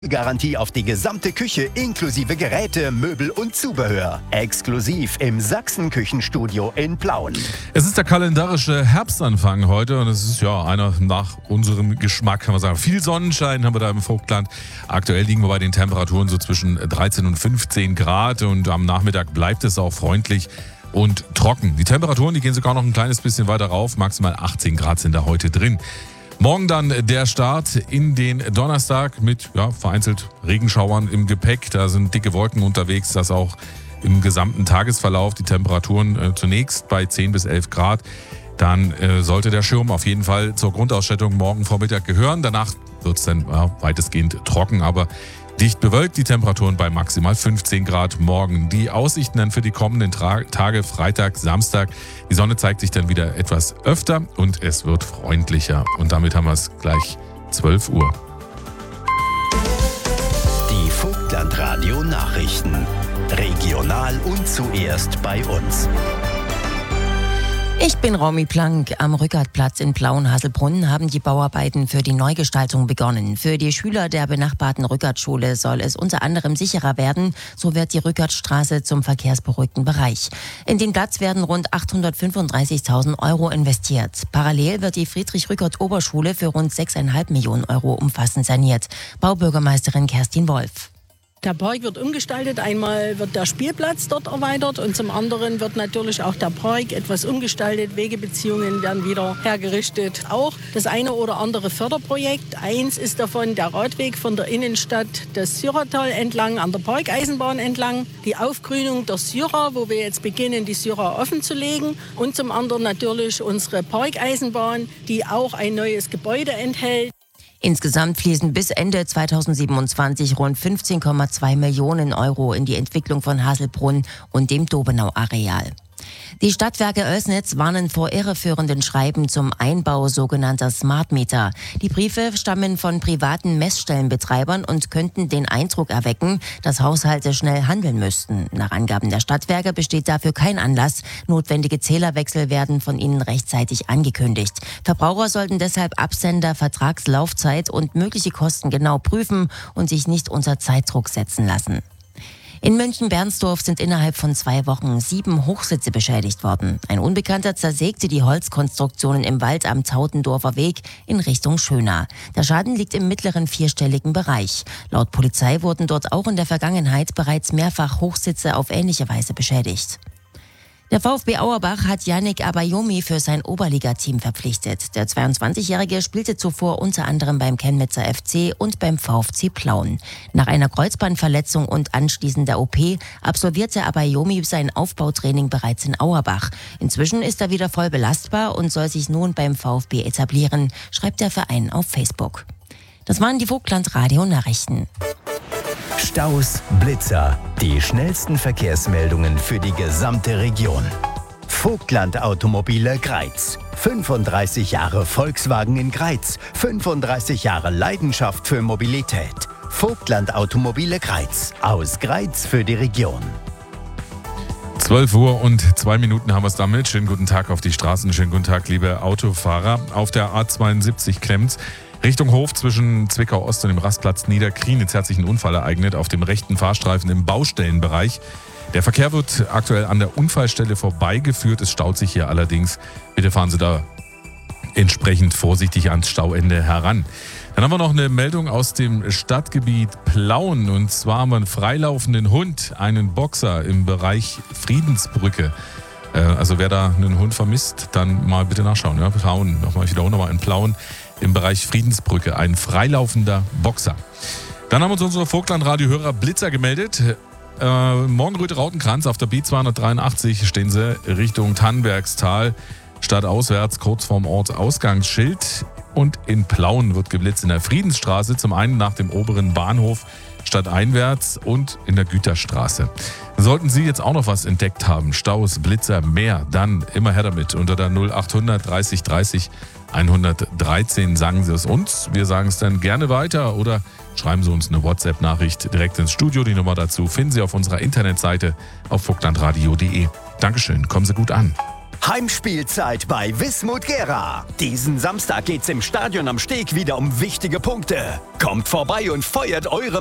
Garantie auf die gesamte Küche inklusive Geräte, Möbel und Zubehör. Exklusiv im Sachsen-Küchenstudio in Plauen. Es ist der kalendarische Herbstanfang heute und es ist ja einer nach unserem Geschmack, kann man sagen. Viel Sonnenschein haben wir da im Vogtland. Aktuell liegen wir bei den Temperaturen so zwischen 13 und 15 Grad und am Nachmittag bleibt es auch freundlich und trocken. Die Temperaturen, die gehen sogar noch ein kleines bisschen weiter rauf. Maximal 18 Grad sind da heute drin. Morgen dann der Start in den Donnerstag mit vereinzelt Regenschauern im Gepäck. Da sind dicke Wolken unterwegs, das auch im gesamten Tagesverlauf. Die Temperaturen zunächst bei 10 bis 11 Grad. Dann sollte der Schirm auf jeden Fall zur Grundausstattung morgen Vormittag gehören. Danach wird es dann weitestgehend trocken, aber dicht bewölkt, die Temperaturen bei maximal 15 Grad morgen. Die Aussichten dann für die kommenden Tage, Freitag, Samstag. Die Sonne zeigt sich dann wieder etwas öfter und es wird freundlicher. Und damit haben wir es gleich 12 Uhr. Die Vogtlandradio Nachrichten. Regional und zuerst bei uns. Ich bin Romy Plank. Am Rückertplatz in Plauen-Hasselbrunn haben die Bauarbeiten für die Neugestaltung begonnen. Für die Schüler der benachbarten Rückertschule soll es unter anderem sicherer werden. So wird die Rückertstraße zum verkehrsberuhigten Bereich. In den Platz werden rund 835.000 Euro investiert. Parallel wird die Friedrich-Rückert-Oberschule für rund 6,5 Millionen Euro umfassend saniert. Baubürgermeisterin Kerstin Wolf. Der Park wird umgestaltet. Einmal wird der Spielplatz dort erweitert und zum anderen wird natürlich auch der Park etwas umgestaltet. Wegebeziehungen werden wieder hergerichtet. Auch das eine oder andere Förderprojekt. Eins ist davon der Radweg von der Innenstadt des Syratal entlang, an der Parkeisenbahn entlang. Die Aufgrünung der Syra, wo wir jetzt beginnen, die Syra offen zu legen. Und zum anderen natürlich unsere Parkeisenbahn, die auch ein neues Gebäude enthält. Insgesamt fließen bis Ende 2027 rund 15,2 Millionen Euro in die Entwicklung von Hasselbrunn und dem Dobenau-Areal. Die Stadtwerke Oelsnitz warnen vor irreführenden Schreiben zum Einbau sogenannter Smart Meter. Die Briefe stammen von privaten Messstellenbetreibern und könnten den Eindruck erwecken, dass Haushalte schnell handeln müssten. Nach Angaben der Stadtwerke besteht dafür kein Anlass. Notwendige Zählerwechsel werden von ihnen rechtzeitig angekündigt. Verbraucher sollten deshalb Absender, Vertragslaufzeit und mögliche Kosten genau prüfen und sich nicht unter Zeitdruck setzen lassen. In München-Bernsdorf sind innerhalb von 2 Wochen 7 Hochsitze beschädigt worden. Ein Unbekannter zersägte die Holzkonstruktionen im Wald am Tautendorfer Weg in Richtung Schöna. Der Schaden liegt im mittleren 4-stelligen Bereich. Laut Polizei wurden dort auch in der Vergangenheit bereits mehrfach Hochsitze auf ähnliche Weise beschädigt. Der VfB Auerbach hat Yannick Abayomi für sein Oberligateam verpflichtet. Der 22-Jährige spielte zuvor unter anderem beim Chemnitzer FC und beim VfC Plauen. Nach einer Kreuzbandverletzung und anschließender OP absolvierte Abayomi sein Aufbautraining bereits in Auerbach. Inzwischen ist er wieder voll belastbar und soll sich nun beim VfB etablieren, schreibt der Verein auf Facebook. Das waren die Vogtland-Radio-Nachrichten. Staus, Blitzer, die schnellsten Verkehrsmeldungen für die gesamte Region. Vogtland Automobile Greiz. 35 Jahre Volkswagen in Greiz. 35 Jahre Leidenschaft für Mobilität. Vogtland Automobile Greiz. Aus Greiz für die Region. 12 Uhr und 2 Minuten haben wir es damit. Schönen guten Tag auf die Straßen. Schönen guten Tag, liebe Autofahrer. Auf der A72 klemmt Richtung Hof zwischen Zwickau Ost und dem Rastplatz Niederkrienitz hat sich ein Unfall ereignet auf dem rechten Fahrstreifen im Baustellenbereich. Der Verkehr wird aktuell an der Unfallstelle vorbeigeführt. Es staut sich hier allerdings. Bitte fahren Sie da entsprechend vorsichtig ans Stauende heran. Dann haben wir noch eine Meldung aus dem Stadtgebiet Plauen. Und zwar haben wir einen freilaufenden Hund, einen Boxer im Bereich Friedensbrücke. Also wer da einen Hund vermisst, dann mal bitte nachschauen. Ja? Plauen, ich wiederhole nochmal in Plauen. Im Bereich Friedensbrücke, ein freilaufender Boxer. Dann haben uns unsere Vogtland-Radio-Hörer Blitzer gemeldet. Morgenröte Rautenkranz auf der B283 stehen sie Richtung Tannbergstal, stadtauswärts, kurz vorm Ortsausgangsschild. Und in Plauen wird geblitzt in der Friedensstraße, zum einen nach dem oberen Bahnhof stadteinwärts und in der Güterstraße. Sollten Sie jetzt auch noch was entdeckt haben, Staus, Blitzer, mehr, dann immer her damit. Unter der 0800 30 30 113 sagen Sie es uns. Wir sagen es dann gerne weiter oder schreiben Sie uns eine WhatsApp-Nachricht direkt ins Studio. Die Nummer dazu finden Sie auf unserer Internetseite auf vogtlandradio.de. Dankeschön, kommen Sie gut an. Heimspielzeit bei Wismut Gera. Diesen Samstag geht's im Stadion am Steg wieder um wichtige Punkte. Kommt vorbei und feuert eure